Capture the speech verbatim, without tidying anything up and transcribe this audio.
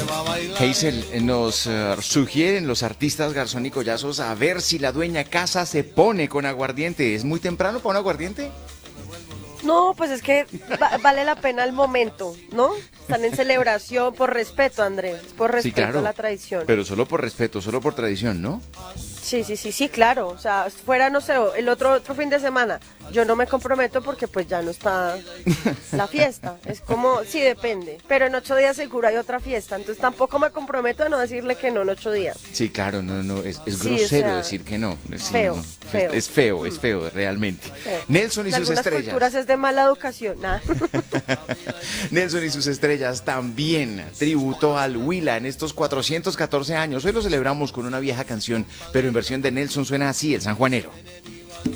Hazel, nos eh, sugieren los artistas Garzón y Collazos a ver si la dueña casa se pone con aguardiente. ¿Es muy temprano para un aguardiente? No, pues es que va- vale la pena el momento, ¿no? Están en celebración por respeto, Andrés, por Sí, respeto claro, a la tradición. pero solo por respeto, solo por tradición, ¿no? Sí, sí, sí, sí, claro. O sea, fuera, no sé, el otro otro fin de semana, yo no me comprometo porque pues ya no está la fiesta. Es como, sí, depende. Pero en ocho días seguro hay otra fiesta. Entonces tampoco me comprometo a no decirle que no en ocho días. Sí, claro, no, no, es, es Sí, grosero o sea, decir que no. Sí, feo, no, feo. Es, es feo, es feo, realmente. Eh, Nelson y en sus algunas estrellas. culturas es de mala educación. Nada. Nelson y sus estrellas también tributo al Huila en estos cuatrocientos catorce años. Hoy lo celebramos con una vieja canción, pero en versión de Nelson suena así, el sanjuanero.